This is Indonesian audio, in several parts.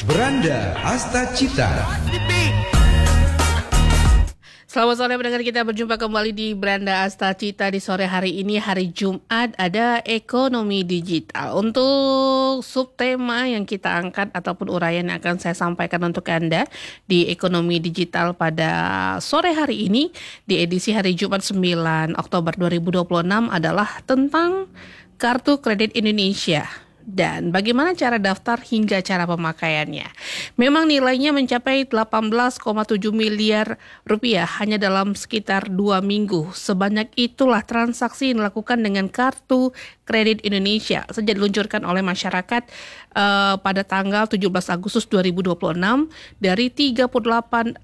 Beranda Astacita. Selamat sore pendengar, kita berjumpa kembali di Beranda Astacita di sore hari ini, hari Jumat, ada ekonomi digital. Untuk subtema yang kita angkat ataupun uraian yang akan saya sampaikan untuk Anda di ekonomi digital pada sore hari ini di edisi hari Jumat 9 Oktober 2026 adalah tentang Kartu Kredit Indonesia dan bagaimana cara daftar hingga cara pemakaiannya. Memang nilainya mencapai 18,7 miliar rupiah hanya dalam sekitar 2 minggu. Sebanyak itulah transaksi yang dilakukan dengan Kartu Kredit Indonesia sejak diluncurkan oleh masyarakat pada tanggal 17 Agustus 2026 dari 38,8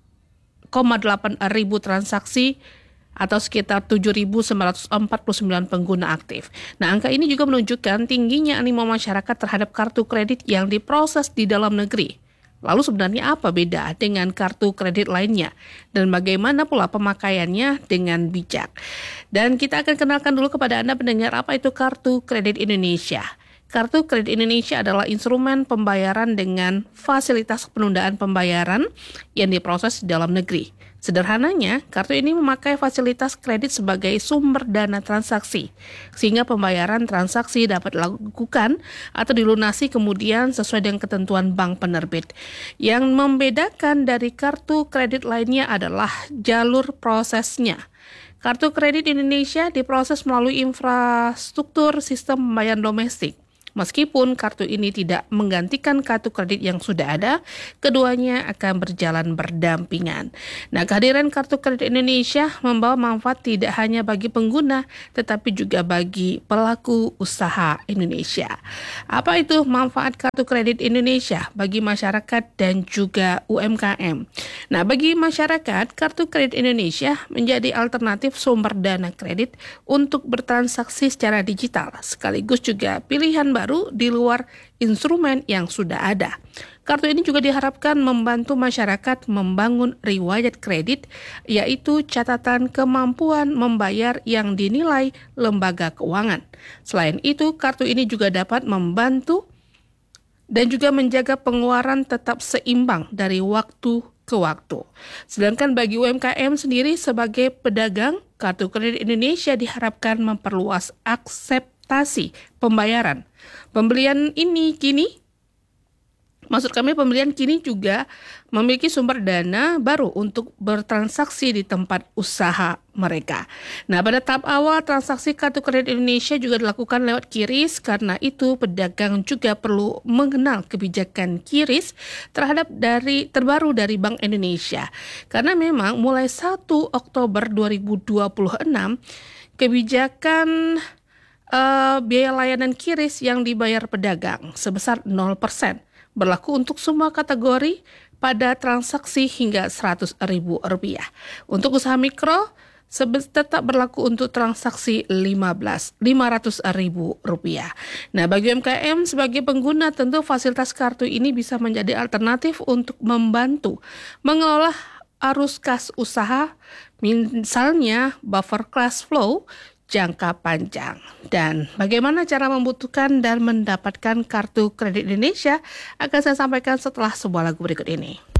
ribu transaksi atau sekitar 7.949 pengguna aktif. Nah, angka ini juga menunjukkan tingginya animo masyarakat terhadap kartu kredit yang diproses di dalam negeri. Lalu sebenarnya apa beda dengan kartu kredit lainnya? Dan bagaimana pula pemakaiannya dengan bijak? Dan kita akan kenalkan dulu kepada Anda pendengar apa itu Kartu Kredit Indonesia. Kartu Kredit Indonesia adalah instrumen pembayaran dengan fasilitas penundaan pembayaran yang diproses di dalam negeri. Sederhananya, kartu ini memakai fasilitas kredit sebagai sumber dana transaksi, sehingga pembayaran transaksi dapat dilakukan atau dilunasi kemudian sesuai dengan ketentuan bank penerbit. Yang membedakan dari kartu kredit lainnya adalah jalur prosesnya. Kartu kredit Indonesia diproses melalui infrastruktur sistem pembayaran domestik. Meskipun kartu ini tidak menggantikan kartu kredit yang sudah ada, keduanya akan berjalan berdampingan. Nah, kehadiran kartu kredit Indonesia membawa manfaat tidak hanya bagi pengguna, tetapi juga bagi pelaku usaha Indonesia. Apa itu manfaat kartu kredit Indonesia bagi masyarakat dan juga UMKM? Nah, bagi masyarakat, kartu kredit Indonesia menjadi alternatif sumber dana kredit untuk bertransaksi secara digital, sekaligus juga pilihan baru di luar instrumen yang sudah ada. Kartu ini juga diharapkan membantu masyarakat membangun riwayat kredit, yaitu catatan kemampuan membayar yang dinilai lembaga keuangan. Selain itu, kartu ini juga dapat membantu dan juga menjaga pengeluaran tetap seimbang dari waktu ke waktu. Sedangkan bagi UMKM sendiri sebagai pedagang, Kartu Kredit Indonesia diharapkan memperluas akseptasi pembayaran. Pembelian kini juga memiliki sumber dana baru untuk bertransaksi di tempat usaha mereka. Nah, pada tahap awal transaksi kartu kredit Indonesia juga dilakukan lewat QRIS, karena itu pedagang juga perlu mengenal kebijakan QRIS terbaru dari Bank Indonesia. Karena memang mulai 1 Oktober 2026 kebijakan biaya layanan QRIS yang dibayar pedagang sebesar 0% berlaku untuk semua kategori pada transaksi hingga Rp100.000. Untuk usaha mikro tetap berlaku untuk transaksi Rp500.000. Nah, bagi UMKM sebagai pengguna, tentu fasilitas kartu ini bisa menjadi alternatif untuk membantu mengelola arus kas usaha, misalnya buffer cash flow jangka panjang. Dan bagaimana cara membutuhkan dan mendapatkan kartu kredit Indonesia akan saya sampaikan setelah sebuah lagu berikut ini.